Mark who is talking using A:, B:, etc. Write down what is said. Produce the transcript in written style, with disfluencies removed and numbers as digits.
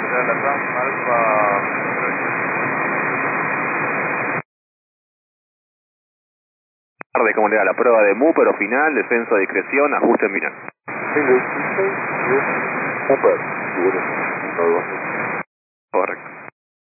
A: General Latam, Alfa 08.
B: ¿Cómo le da la prueba de MU, pero final, descenso de discreción, ajuste en final?
C: Single, 16, 10, upper, seguro.